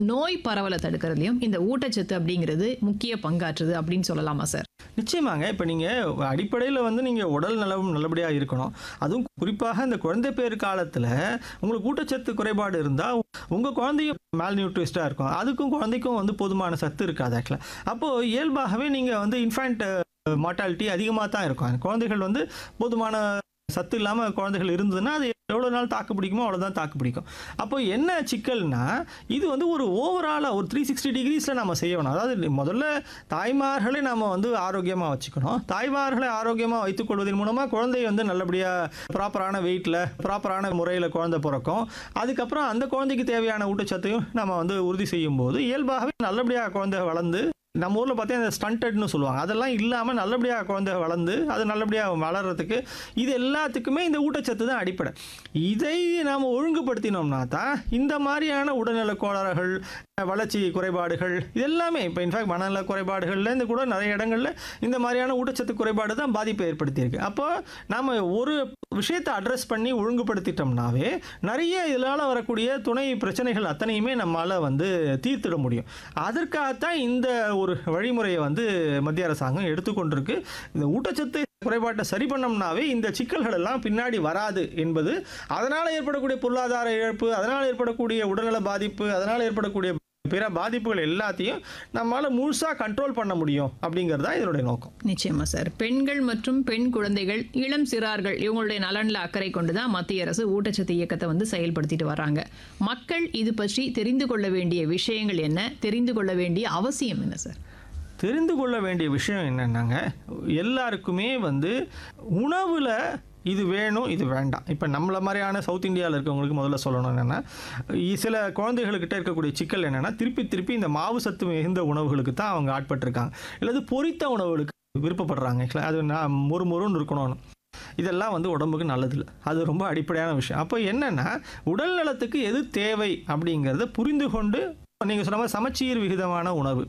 நோய் பரவலை தடுக்கிறதுலையும் இந்த ஊட்டச்சத்து அப்படிங்கிறது முக்கிய பங்காற்றுது அப்படின்னு சொல்லலாமா சார்? நிச்சயமாங்க. இப்போ நீங்கள் அடிப்படையில் வந்து நீங்கள் உடல் நலம் நல்லபடியாக இருக்கணும். அதுவும் குறிப்பாக இந்த குழந்தை பேறு காலத்தில் உங்களுக்கு ஊட்டச்சத்து குறைபாடு இருந்தால் உங்கள் குழந்தையும் மேல் நியூட்ரிஸ்டாக இருக்கும். அதுக்கும் குழந்தைக்கும் வந்து போதுமான சத்து இருக்காது ஆக்சுவலாக. அப்போது இயல்பாகவே நீங்கள் வந்து இன்ஃபேண்ட் மார்ட்டாலிட்டி அதிகமாக தான் இருக்கும். குழந்தைகள் வந்து போதுமான சத்து இல்லாமல் குழந்தைகள் இருந்ததுன்னா அது எவ்வளோ நாள் தாக்கு பிடிக்குமோ அவ்வளோதான் தாக்கு பிடிக்கும். அப்போ என்ன சிக்கல்னா, இது வந்து ஒரு ஓவராலாக ஒரு 360 டிகிரிஸில் நம்ம செய்யணும். அதாவது முதல்ல தாய்மார்களை நம்ம வந்து ஆரோக்கியமாக வச்சுக்கணும். தாய்மார்களை ஆரோக்கியமாக வைத்துக்கொள்வதன் மூலமாக குழந்தை வந்து நல்லபடியாக ப்ராப்பரான வெயிட்டில் ப்ராப்பரான முறையில் குழந்தை பிறக்கும். அதுக்கப்புறம் அந்த குழந்தைக்கு தேவையான ஊட்டச்சத்தையும் நம்ம வந்து உறுதி செய்யும் போது இயல்பாகவே நல்லபடியாக குழந்தை வளர்ந்து, நம்ம ஊரில் பார்த்தீங்கன்னா ஸ்டண்டட்னு சொல்லுவாங்க, அதெல்லாம் இல்லாமல் நல்லபடியாக குழந்தை வளர்ந்து அது நல்லபடியாக வளர்கிறதுக்கு இது எல்லாத்துக்குமே இந்த ஊட்டச்சத்து தான் அடிப்படை. இதை நாம் ஒழுங்குபடுத்தினோம்னா தான் இந்த மாதிரியான உடல்நல கோளாறுகள், வளர்ச்சி குறைபாடுகள் இதெல்லாமே இப்போ இன்ஃபேக்ட் மனநல குறைபாடுகள்லேருந்து கூட நிறைய இடங்களில் இந்த மாதிரியான ஊட்டச்சத்து குறைபாடு தான் பாதிப்பை ஏற்படுத்தியிருக்கு. அப்போ நாம் ஒரு விஷயத்தை அட்ரஸ் பண்ணி ஒழுங்குபடுத்திட்டோம்னாவே நிறைய இதனால் வரக்கூடிய துணை பிரச்சனைகள் அத்தனையுமே நம்மளால் வந்து தீர்த்திட முடியும். அதற்காகத்தான் இந்த ஒரு வழிமுறையை வந்து மத்திய அரசாங்கம் எடுத்துக்கொண்டிருக்கு. இந்த ஊட்டச்சத்து குறைபாட்டை சரி பண்ணோம்னாவே இந்த சிக்கல்கள் எல்லாம் பின்னாடி வராது என்பது, அதனால் ஏற்படக்கூடிய பொருளாதார இழப்பு, அதனால் ஏற்படக்கூடிய உடல்நல பாதிப்பு, அதனால் ஏற்படக்கூடிய பிற பாதிப்புகள் எல்லாத்தையும் நம்மளால் முழுசாக கண்ட்ரோல் பண்ண முடியும் அப்படிங்கிறது தான் இதனுடைய நோக்கம். நிச்சயமா சார். பெண்கள் மற்றும் பெண் குழந்தைகள், இளம் சிறார்கள் இவங்களுடைய நலனில் அக்கறை கொண்டு தான் மத்திய அரசு ஊட்டச்சத்து இயக்கத்தை வந்து செயல்படுத்திட்டு வராங்க. மக்கள் இது பற்றி தெரிந்து கொள்ள வேண்டிய விஷயங்கள் என்ன, தெரிந்து கொள்ள வேண்டிய அவசியம் என்ன சார்? தெரிந்து கொள்ள வேண்டிய விஷயம் என்னென்னாங்க, எல்லாருக்குமே வந்து உணவில் இது வேணும் இது வேண்டாம். இப்போ நம்மள மாதிரியான சவுத் இந்தியாவில் இருக்கவங்களுக்கு முதல்ல சொல்லணும் என்னென்னா, சில குழந்தைகள்கிட்ட இருக்கக்கூடிய சிக்கல் என்னென்னா, திருப்பி இந்த மாவு சத்து மிகுந்த உணவுகளுக்கு தான் அவங்க ஆட்பட்டிருக்காங்க, இல்லது பொரித்த உணவுகளுக்கு விருப்பப்படுறாங்க. அது நான் மொறுன்னு இருக்கணும்னு. இதெல்லாம் வந்து உடம்புக்கு நல்லதில்லை. அது ரொம்ப அடிப்படையான விஷயம். அப்போ என்னென்னா, உடல் நலத்துக்கு எது தேவை அப்படிங்கிறத புரிந்து கொண்டு நீங்கள் சொன்ன மாதிரி சமச்சீர் விகிதமான உணவு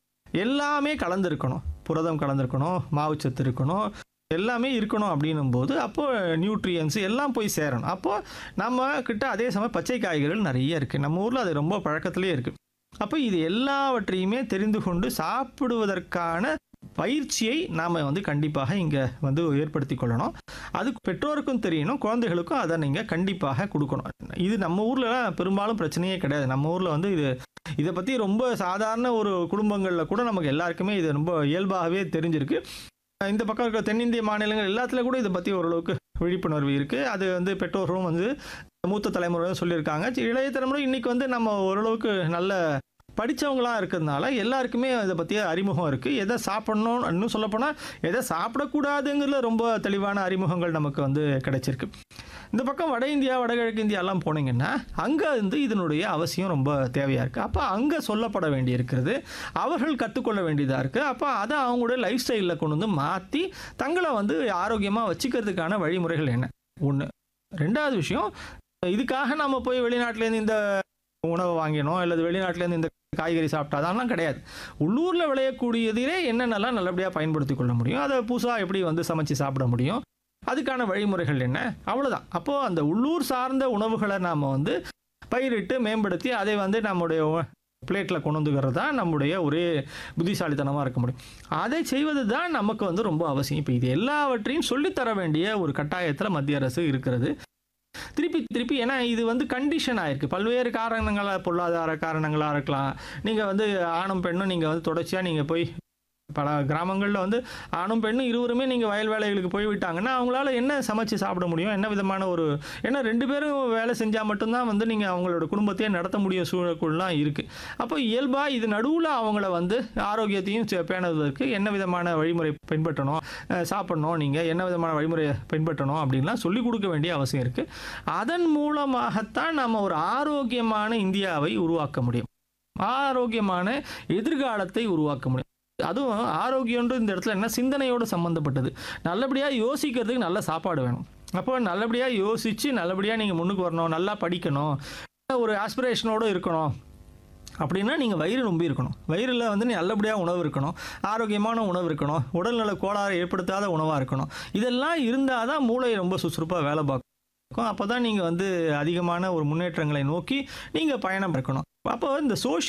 எல்லாமே கலந்துருக்கணும். புரதம் கலந்துருக்கணும், மாவுச்சத்து இருக்கணும், எல்லாமே இருக்கணும் அப்படின்னும் போது அப்போது நியூட்ரியன்ஸ் எல்லாம் போய் சேரணும். அப்போது நம்ம கிட்ட அதே சமயம் பச்சை காய்கறிகள் நிறைய இருக்குது. நம்ம ஊரில் அது ரொம்ப பழக்கத்துலேயே இருக்குது. அப்போ இது எல்லாவற்றையுமே தெரிந்து கொண்டு சாப்பிடுவதற்கான பயிற்சியை நாம் வந்து கண்டிப்பாக இங்கே வந்து ஏற்படுத்தி கொள்ளணும். அதுக்கு பெற்றோருக்கும் தெரியணும், குழந்தைகளுக்கும் அதை நீங்கள் கண்டிப்பாக கொடுக்கணும். இது நம்ம ஊரில் பெரும்பாலும் பிரச்சனையே கிடையாது. நம்ம ஊரில் வந்து இதை பற்றி ரொம்ப சாதாரண ஒரு குடும்பங்களில் கூட நமக்கு எல்லாருக்குமே இது ரொம்ப இயல்பாகவே தெரிஞ்சிருக்கு. இந்த பக்கம் இருக்கிற தென்னிந்திய மாநிலங்கள் எல்லாத்துல கூட இதை பற்றி ஓரளவுக்கு விழிப்புணர்வு இருக்குது. அது வந்து பெற்றோர்களும் வந்து மூத்த தலைமுறையும் சொல்லியிருக்காங்க. இளைய தலைமுறை இன்றைக்கி வந்து நம்ம ஓரளவுக்கு நல்ல படித்தவங்களாக இருக்கிறதுனால எல்லாருக்குமே இதை பற்றிய அறிமுகம் இருக்குது. எதை சாப்பிட்ணும், இன்னும் சொல்லப்போனால் எதை சாப்பிடக்கூடாதுங்கிறதுல ரொம்ப தெளிவான அறிமுகங்கள் நமக்கு வந்து கிடைச்சிருக்கு. இந்த பக்கம் வட இந்தியா, வடகிழக்கு இந்தியாலாம் போனீங்கன்னா அங்கே வந்து இதனுடைய அவசியம் ரொம்ப தேவையாக இருக்குது. அப்போ அங்கே சொல்லப்பட வேண்டி இருக்கிறது, அவர்கள் கற்றுக்கொள்ள வேண்டியதாக இருக்குது. அப்போ அதை அவங்களுடைய லைஃப் ஸ்டைலில் கொண்டு வந்து மாற்றி தங்களை வந்து ஆரோக்கியமாக வச்சுக்கிறதுக்கான வழிமுறைகள் என்ன ஒன்று. ரெண்டாவது விஷயம், இதுக்காக நம்ம போய் வெளிநாட்டிலேருந்து இந்த உணவை வாங்கினோம் அல்லது வெளிநாட்டிலேருந்து இந்த காய்கறி சாப்பிட்டா அதெல்லாம் கிடையாது. உள்ளூரில் விளையக்கூடியதிலே என்னென்னலாம் நல்லபடியாக பயன்படுத்தி கொள்ள முடியும், அதை புதுசாக எப்படி வந்து சமைச்சு சாப்பிட முடியும், அதுக்கான வழிமுறைகள் என்ன, அவ்வளோதான். அப்போது அந்த உள்ளூர் சார்ந்த உணவுகளை நாம் வந்து பயிரிட்டு மேம்படுத்தி அதை வந்து நம்முடைய பிளேட்டில் கொண்டு வந்துக்கிறது தான் நம்முடைய ஒரே புத்திசாலித்தனமாக இருக்க முடியும். அதை செய்வது தான் நமக்கு வந்து ரொம்ப அவசியம். இப்போ இது எல்லாவற்றையும் சொல்லித்தர வேண்டிய ஒரு கட்டாயத்தில் மத்திய அரசு இருக்கிறது. திருப்பி ஏன்னா இது வந்து கண்டிஷன் ஆயிருக்கு. பல்வேறு காரணங்களாக, பொருளாதார காரணங்களாக இருக்கலாம். நீங்கள் வந்து ஆணும் பெண்ணும் நீங்கள் வந்து தொடர்ச்சியாக நீங்கள் போய் பல கிராமங்களில் வந்து ஆணும் பெண்ணும் இருவருமே நீங்கள் வயல் வேலைகளுக்கு போய்விட்டாங்கன்னா அவங்களால என்ன சமைச்சு சாப்பிட முடியும், என்ன விதமான ஒரு, ஏன்னா 2 பேரும் வேலை செஞ்சால் மட்டும்தான் வந்து நீங்கள் அவங்களோட குடும்பத்தையே நடத்த முடிய சூழலுக்குலாம் இருக்குது. அப்போ இயல்பாக இது நடுவில் அவங்கள வந்து ஆரோக்கியத்தையும் பேணுவதற்கு என்ன விதமான வழிமுறை பின்பற்றணும், சாப்பிடணும், நீங்கள் என்ன விதமான வழிமுறையை பின்பற்றணும் அப்படின்லாம் சொல்லிக் கொடுக்க வேண்டிய அவசியம் இருக்குது. அதன் மூலமாகத்தான் நம்ம ஒரு ஆரோக்கியமான இந்தியாவை உருவாக்க முடியும், ஆரோக்கியமான எதிர்காலத்தை உருவாக்க முடியும். அதுவும் ஆரோக்கியன்ற இந்த இடத்துல என்ன, சிந்தனையோடு சம்மந்தப்பட்டது. நல்லபடியாக யோசிக்கிறதுக்கு நல்ல சாப்பாடு வேணும். அப்போ நல்லபடியாக யோசித்து நல்லபடியாக நீங்கள் முன்னுக்கு வரணும், நல்லா படிக்கணும், ஒரு ஆஸ்பிரேஷனோடு இருக்கணும் அப்படின்னா நீங்கள் வயிறு நம்பி இருக்கணும். வயிறில் வந்து நல்லபடியாக உணவு இருக்கணும், ஆரோக்கியமான உணவு இருக்கணும், உடல்நல கோளாறு ஏற்படுத்தாத உணவாக இருக்கணும். இதெல்லாம் இருந்தால் தான் மூளை ரொம்ப சுறுசுறுப்பாக வேலை பார்க்கும். அப்போ தான் நீங்கள் வந்து அதிகமான ஒரு முன்னேற்றங்களை நோக்கி நீங்கள் பயணம் இருக்கணும். அப்போ இந்த சோஷியல்